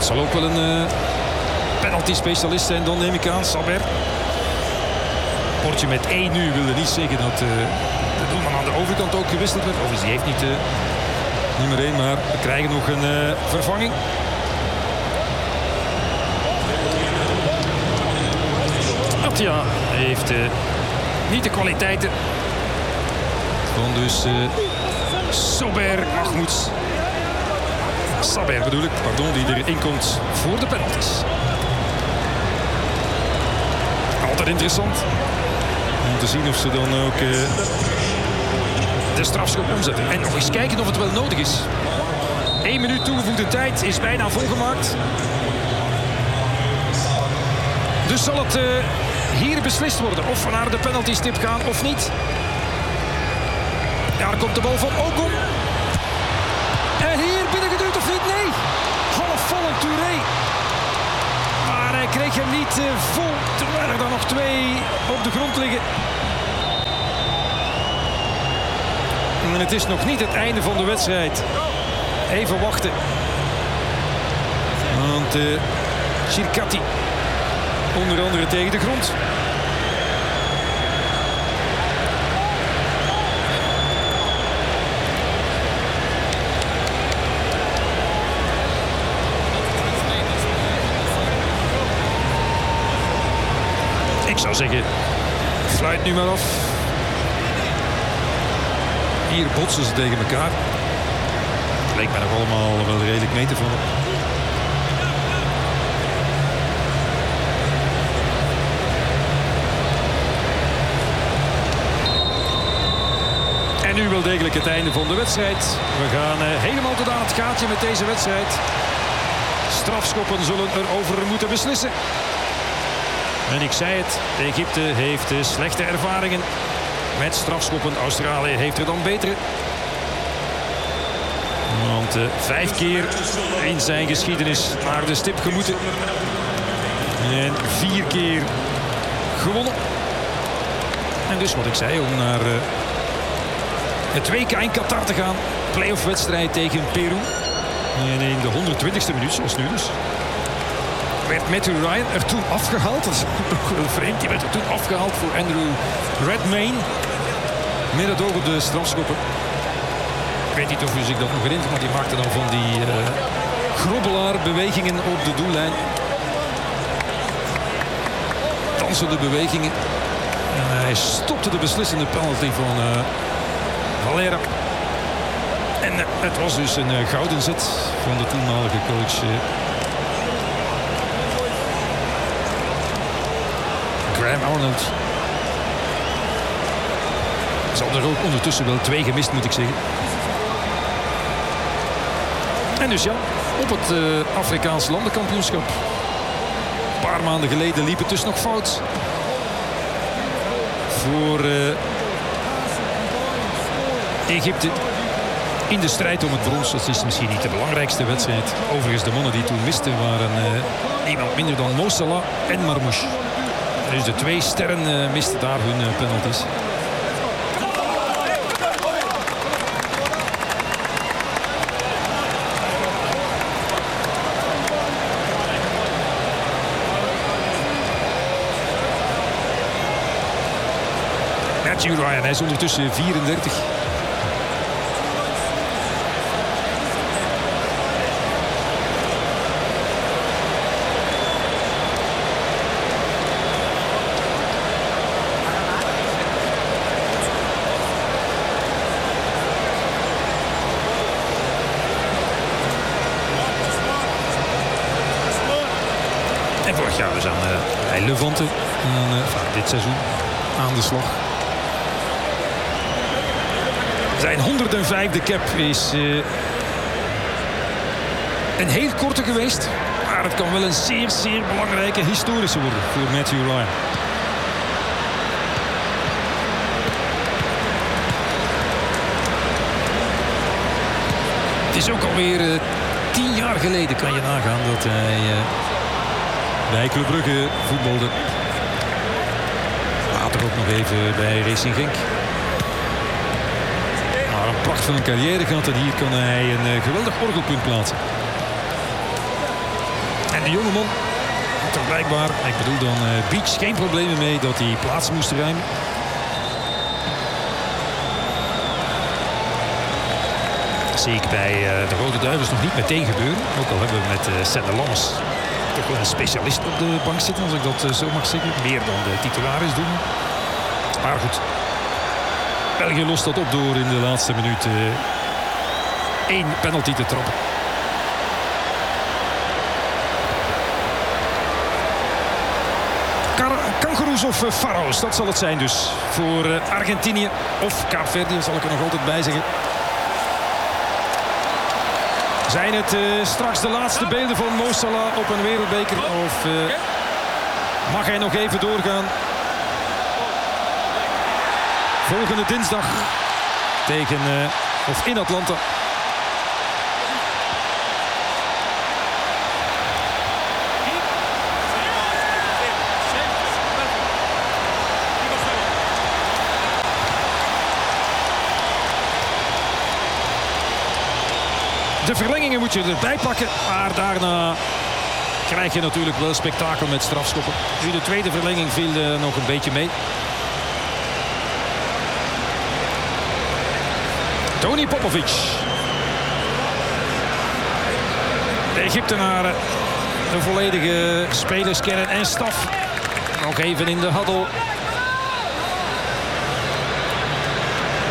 het zal ook wel een penalty-specialist zijn, dan neem ik aan. Saber. Bordje met 1 nu wilde niet zeggen dat de doelman aan de overkant ook gewisseld werd. Of die heeft niet nummer 1, maar we krijgen nog een vervanging. Attia heeft niet de kwaliteiten van dus Saber bedoel ik, die erin komt voor de penalties. Altijd interessant om te zien of ze dan ook de strafschop omzetten. En nog eens kijken of het wel nodig is. 1 minuut toegevoegde tijd is bijna volgemaakt. Dus zal het hier beslist worden of we naar de penaltystip gaan of niet. Daar komt de bal van Ocon. En hier binnengeduwd of niet? Nee. Halfvallend Touré. Maar hij kreeg hem niet vol. Terwijl er dan nog 2 op de grond liggen. En het is nog niet het einde van de wedstrijd. Even wachten. Want Circati onder andere tegen de grond. Ik zou zeggen, fluit nu maar af. Hier botsen ze tegen elkaar. Het leek mij nog allemaal wel redelijk mee te vallen. En nu wel degelijk het einde van de wedstrijd. We gaan helemaal tot aan het gaatje met deze wedstrijd. Strafschoppen zullen erover moeten beslissen. En ik zei het, Egypte heeft slechte ervaringen met strafschoppen. Australië heeft er dan betere. Want 5 keer in zijn geschiedenis naar de stip gemoeten. En 4 keer gewonnen. En dus wat ik zei, om naar het WK in Qatar te gaan. Playoff wedstrijd tegen Peru. En in de 120ste minuut, zoals nu dus, werd Matthew Ryan er toen afgehaald. Dat is nog wel vreemd. Die werd er toen afgehaald voor Andrew Redmayne. Met het oog op de strafschoppen. Ik weet niet of u zich dat nog herinnert, maar die maakte dan van die grobbelaarbewegingen op de doellijn. Dansende bewegingen. En hij stopte de beslissende penalty van Valera. En het was dus een gouden zet van de toenmalige coach Graham Arnold. Zal er ook ondertussen wel 2 gemist, moet ik zeggen. En dus ja, op het Afrikaans landenkampioenschap. Een paar maanden geleden liep het dus nog fout. Voor Egypte. In de strijd om het brons. Dat is misschien niet de belangrijkste wedstrijd. Overigens, de mannen die toen misten waren niemand minder dan Mo Salah en Marmouche. Dus de 2 sterren misten daar hun penalties. Matthew Ryan, hij is ondertussen 34. En vorig jaar dus bij Levante dit seizoen aan de slag. Zijn 105e cap is een heel korte geweest. Maar het kan wel een zeer, zeer belangrijke historische worden voor Matthew Ryan. Het is ook alweer 10 jaar geleden, kan je nagaan, dat hij bij Club Brugge voetbalde. Later ook nog even bij Racing Genk. Maar een pracht van een carrière gehad en hier kan hij een geweldig orgelpunt plaatsen. En de jongeman had er blijkbaar, ik bedoel dan Beach, geen problemen mee dat hij plaats moest ruimen. Zie ik bij de Rode Duivels nog niet meteen gebeuren. Ook al hebben we met Sendelans toch wel een specialist op de bank zitten, als ik dat zo mag zeggen. Meer dan de titularis doen. Maar goed, België lost dat op door in de laatste minuut 1 penalty te trappen. Kangaroes of Faroes, dat zal het zijn dus. Voor Argentinië of Kaapverdië, zal ik er nog altijd bij zeggen. Zijn het straks de laatste beelden van Mo Salah op een wereldbeker? Of mag hij nog even doorgaan? Volgende dinsdag tegen of in Atlanta. De verlengingen moet je erbij pakken, maar daarna krijg je natuurlijk wel spektakel met strafschoppen. Nu de tweede verlenging viel nog een beetje mee. Tony Popovic. De Egyptenaren, de volledige spelerskern en staf. Nog even in de huddle.